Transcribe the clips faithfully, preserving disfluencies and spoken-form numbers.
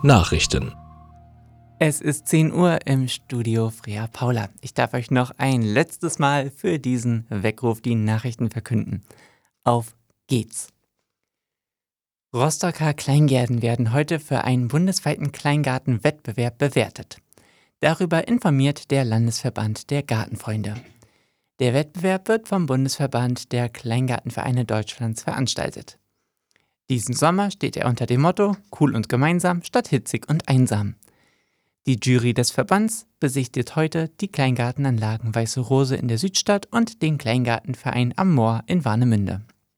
Nachrichten. Es ist zehn Uhr im Studio Freya Paula. Ich darf euch noch ein letztes Mal für diesen Weckruf die Nachrichten verkünden. Auf geht's! Rostocker Kleingärten werden heute für einen bundesweiten Kleingartenwettbewerb bewertet. Darüber informiert der Landesverband der Gartenfreunde. Der Wettbewerb wird vom Bundesverband der Kleingartenvereine Deutschlands veranstaltet. Diesen Sommer steht er unter dem Motto Cool und gemeinsam statt hitzig und einsam. Die Jury des Verbands besichtigt heute die Kleingartenanlagen Weiße Rose in der Südstadt und den Kleingartenverein am Moor in Warnemünde.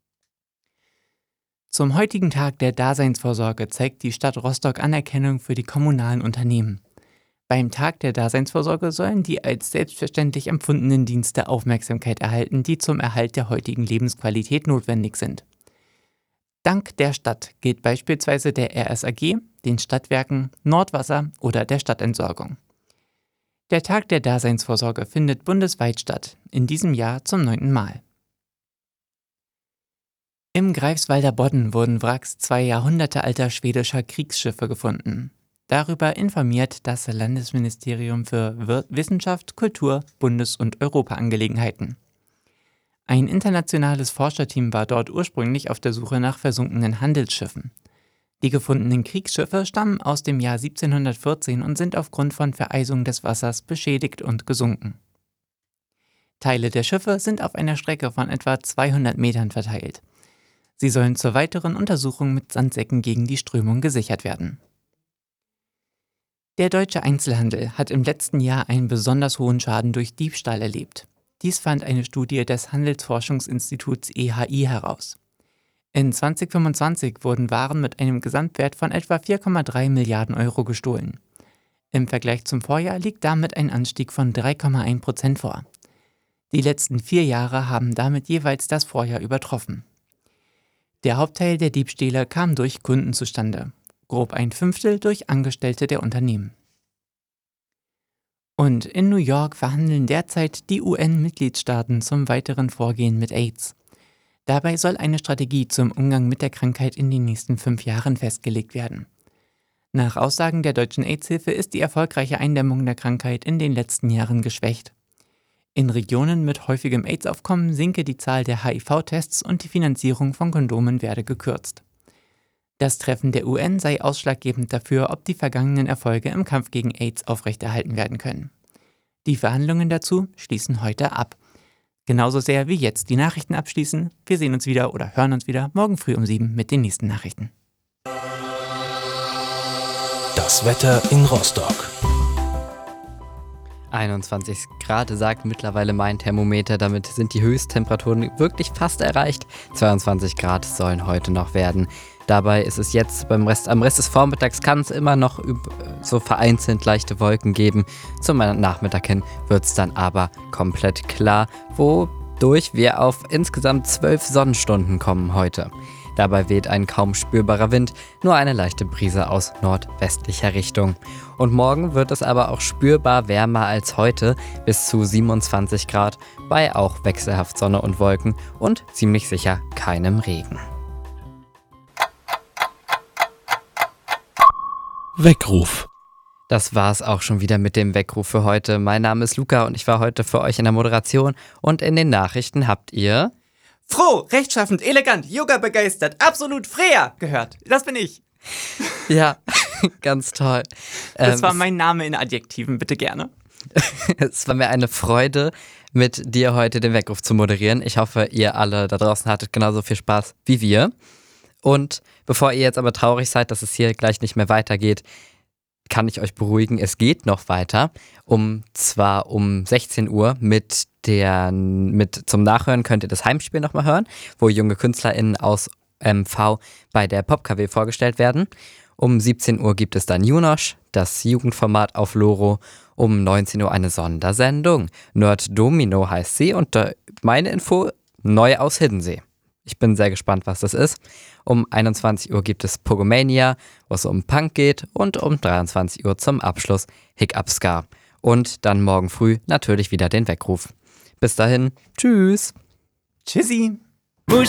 Zum heutigen Tag der Daseinsvorsorge zeigt die Stadt Rostock Anerkennung für die kommunalen Unternehmen. Beim Tag der Daseinsvorsorge sollen die als selbstverständlich empfundenen Dienste Aufmerksamkeit erhalten, die zum Erhalt der heutigen Lebensqualität notwendig sind. Dank der Stadt gilt beispielsweise der R S A G, den Stadtwerken, Nordwasser oder der Stadtentsorgung. Der Tag der Daseinsvorsorge findet bundesweit statt, in diesem Jahr zum neunten Mal. Im Greifswalder Bodden wurden Wracks zwei jahrhundertealter schwedischer Kriegsschiffe gefunden. Darüber informiert das Landesministerium für Wissenschaft, Kultur, Bundes- und Europaangelegenheiten. Ein internationales Forscherteam war dort ursprünglich auf der Suche nach versunkenen Handelsschiffen. Die gefundenen Kriegsschiffe stammen aus dem Jahr siebzehnhundertvierzehn und sind aufgrund von Vereisung des Wassers beschädigt und gesunken. Teile der Schiffe sind auf einer Strecke von etwa zweihundert Metern verteilt. Sie sollen zur weiteren Untersuchung mit Sandsäcken gegen die Strömung gesichert werden. Der deutsche Einzelhandel hat im letzten Jahr einen besonders hohen Schaden durch Diebstahl erlebt. Dies fand eine Studie des Handelsforschungsinstituts E H I heraus. In zwanzig fünfundzwanzig wurden Waren mit einem Gesamtwert von etwa vier Komma drei Milliarden Euro gestohlen. Im Vergleich zum Vorjahr liegt damit ein Anstieg von drei Komma eins Prozent vor. Die letzten vier Jahre haben damit jeweils das Vorjahr übertroffen. Der Hauptteil der Diebstähle kam durch Kunden zustande, grob ein Fünftel durch Angestellte der Unternehmen. Und in New York verhandeln derzeit die U N-Mitgliedstaaten zum weiteren Vorgehen mit AIDS. Dabei soll eine Strategie zum Umgang mit der Krankheit in den nächsten fünf Jahren festgelegt werden. Nach Aussagen der Deutschen AIDS-Hilfe ist die erfolgreiche Eindämmung der Krankheit in den letzten Jahren geschwächt. In Regionen mit häufigem AIDS-Aufkommen sinke die Zahl der H I V-Tests und die Finanzierung von Kondomen werde gekürzt. Das Treffen der U N sei ausschlaggebend dafür, ob die vergangenen Erfolge im Kampf gegen AIDS aufrechterhalten werden können. Die Verhandlungen dazu schließen heute ab. Genauso sehr wie jetzt die Nachrichten abschließen. Wir sehen uns wieder oder hören uns wieder morgen früh um sieben mit den nächsten Nachrichten. Das Wetter in Rostock. einundzwanzig Grad sagt mittlerweile mein Thermometer, damit sind die Höchsttemperaturen wirklich fast erreicht. zweiundzwanzig Grad sollen heute noch werden. Dabei ist es jetzt beim Rest, am Rest des Vormittags kann es immer noch so vereinzelt leichte Wolken geben. Zum Nachmittag hin wird es dann aber komplett klar, wodurch wir auf insgesamt zwölf Sonnenstunden kommen heute. Dabei weht ein kaum spürbarer Wind, nur eine leichte Brise aus nordwestlicher Richtung. Und morgen wird es aber auch spürbar wärmer als heute, bis zu siebenundzwanzig Grad, bei auch wechselhaft Sonne und Wolken und ziemlich sicher keinem Regen. Weckruf. Das war's auch schon wieder mit dem Weckruf für heute. Mein Name ist Luca und ich war heute für euch in der Moderation und in den Nachrichten habt ihr Froh, rechtschaffend, elegant, Yoga begeistert, absolut Freya gehört. Das bin ich. Ja, ganz toll. Das ähm, war mein Name in Adjektiven, bitte gerne. Es war mir eine Freude, mit dir heute den Weckruf zu moderieren. Ich hoffe, ihr alle da draußen hattet genauso viel Spaß wie wir. Und bevor ihr jetzt aber traurig seid, dass es hier gleich nicht mehr weitergeht, kann ich euch beruhigen, es geht noch weiter. Um zwar um sechzehn Uhr mit der mit zum Nachhören könnt ihr das Heimspiel nochmal hören, wo junge KünstlerInnen aus M V bei der Pop-K W vorgestellt werden. Um siebzehn Uhr gibt es dann Junosch, das Jugendformat auf Loro. Um neunzehn Uhr eine Sondersendung. Nerd Domino heißt sie und äh, meine Info neu aus Hiddensee. Ich bin sehr gespannt, was das ist. Um einundzwanzig Uhr gibt es Pogomania, wo es um Punk geht. Und um dreiundzwanzig Uhr zum Abschluss Hiccup Ska. Und dann morgen früh natürlich wieder den Weckruf. Bis dahin, tschüss. Tschüssi.